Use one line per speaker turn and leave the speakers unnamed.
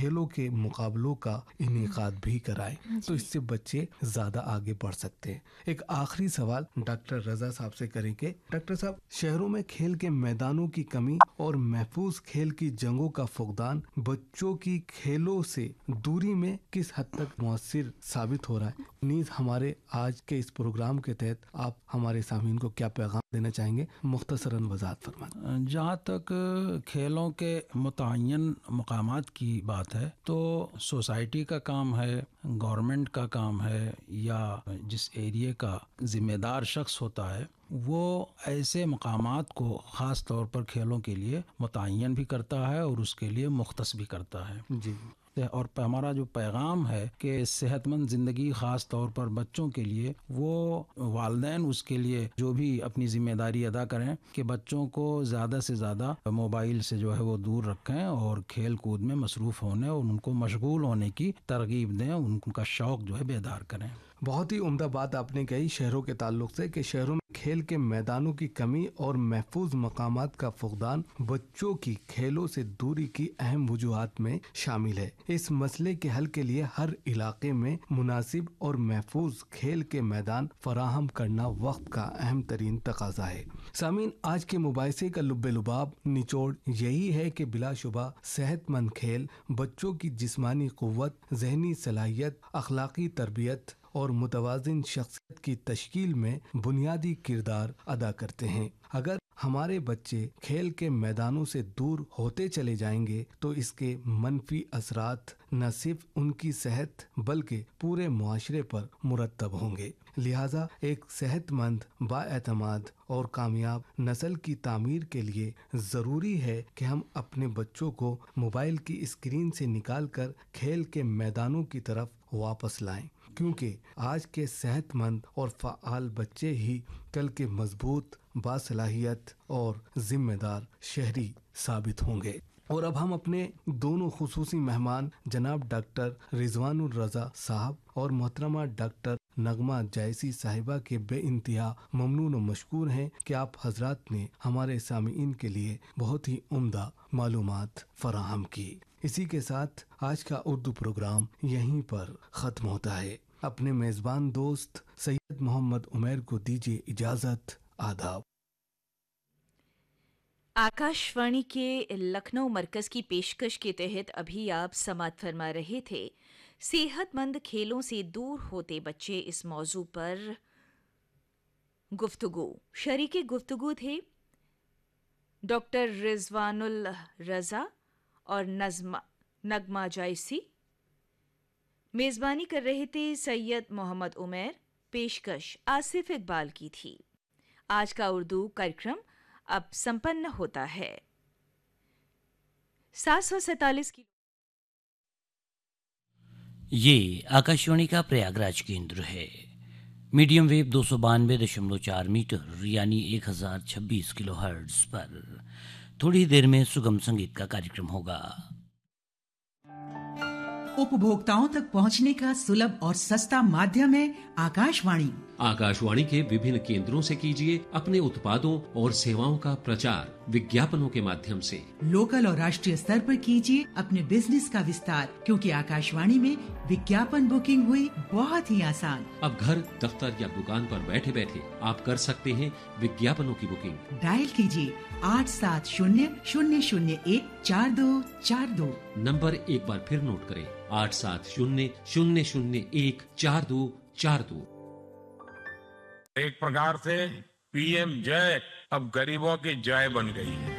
کھیلوں کے مقابلوں کا انعقاد بھی کرائیں تو اس سے بچے زیادہ آگے بڑھ سکتے ہیں۔ ایک آخری سوال ڈاکٹر رضا صاحب سے کریں کہ ڈاکٹر صاحب، شہروں میں کھیل کے میدانوں کی کمی اور محفوظ کھیل کی جگہوں کا فقدان بچوں کی کھیلوں سے دوری میں کس حد تک مؤثر ثابت ہو رہا ہے؟ نیز ہمارے آج کے اس پروگرام کے تحت آپ ہمارے سامعین کو کیا پیغام دینا چاہیں گے؟ مختصراً وضاحت فرمائیں۔
جہاں تک کھیلوں کے متعین مقامات کی بات ہے تو سوسائٹی کا کام ہے، گورنمنٹ کا کام ہے، یا جس ایریے کا ذمہ دار شخص ہوتا ہے وہ ایسے مقامات کو خاص طور پر کھیلوں کے لیے متعین بھی کرتا ہے اور اس کے لیے مختص بھی کرتا ہے۔
جی،
اور ہمارا جو پیغام ہے کہ صحت مند زندگی خاص طور پر بچوں کے لیے، وہ والدین اس کے لیے جو بھی اپنی ذمہ داری ادا کریں کہ بچوں کو زیادہ سے زیادہ موبائل سے جو ہے وہ دور رکھیں اور کھیل کود میں مصروف ہونے اور ان کو مشغول ہونے کی ترغیب دیں، ان کا شوق جو ہے بیدار کریں۔
بہت ہی عمدہ بات آپ نے کہی شہروں کے تعلق سے کہ شہروں میں کھیل کے میدانوں کی کمی اور محفوظ مقامات کا فقدان بچوں کی کھیلوں سے دوری کی اہم وجوہات میں شامل ہے۔ اس مسئلے کے حل کے لیے ہر علاقے میں مناسب اور محفوظ کھیل کے میدان فراہم کرنا وقت کا اہم ترین تقاضا ہے۔ سامعین، آج کے مباحثے کا لب لباب نچوڑ یہی ہے کہ بلا شبہ صحت مند کھیل بچوں کی جسمانی قوت، ذہنی صلاحیت، اخلاقی تربیت اور متوازن شخصیت کی تشکیل میں بنیادی کردار ادا کرتے ہیں۔ اگر ہمارے بچے کھیل کے میدانوں سے دور ہوتے چلے جائیں گے تو اس کے منفی اثرات نہ صرف ان کی صحت بلکہ پورے معاشرے پر مرتب ہوں گے۔ لہٰذا ایک صحت مند، بااعتماد اور کامیاب نسل کی تعمیر کے لیے ضروری ہے کہ ہم اپنے بچوں کو موبائل کی اسکرین سے نکال کر کھیل کے میدانوں کی طرف واپس لائیں، کیونکہ آج کے صحت مند اور فعال بچے ہی کل کے مضبوط، باصلاحیت اور ذمہ دار شہری ثابت ہوں گے۔ اور اب ہم اپنے دونوں خصوصی مہمان جناب ڈاکٹر رضوان الرضا صاحب اور محترمہ ڈاکٹر نغمہ جائسی صاحبہ کے بے انتہا ممنون و مشکور ہیں کہ آپ حضرات نے ہمارے سامعین کے لیے بہت ہی عمدہ معلومات فراہم کی۔ اسی کے ساتھ آج کا اردو پروگرام یہیں پر ختم ہوتا ہے۔ اپنے میزبان دوست سید محمد عمیر کو دیجیے اجازت۔ آداب۔
آکاش وانی کے لکھنؤ مرکز کی پیشکش کے تحت ابھی آپ سماعت فرما رہے تھے صحت مند کھیلوں سے دور ہوتے بچے، اس موضوع پر گفتگو۔ شریک گفتگو تھے ڈاکٹر رضوان الرضا اور نغمہ جائسی، میزبانی کر رہے تھے سید محمد عمیر، پیشکش آصف اقبال کی تھی۔ آج کا اردو کارکرم اب سمپن ہوتا ہے۔ 747 کلو
یہ آکاشوانی کا پریاگراج کیندر ہے۔ میڈیم ویو 292.4 میٹر یعنی 1026 کلو ہرٹز پر تھوڑی دیر میں سگم سنگیت کا کارکرم ہوگا۔
उपभोक्ताओं तक पहुंचने का सुलभ और सस्ता माध्यम है आकाशवाणी।
आकाशवाणी के विभिन्न केंद्रों से कीजिए अपने उत्पादों और सेवाओं का प्रचार विज्ञापनों के माध्यम से।
लोकल और राष्ट्रीय स्तर पर कीजिए अपने बिजनेस का विस्तार, क्योंकि आकाशवाणी में विज्ञापन बुकिंग हुई बहुत ही आसान।
अब घर, दफ्तर या दुकान पर बैठे बैठे आप कर सकते हैं विज्ञापनों की बुकिंग।
डायल कीजिए 8700014242।
नंबर एक बार फिर नोट करें, 8700014242।
एक प्रकार से पीएम जय अब गरीबों की जय बन गई है।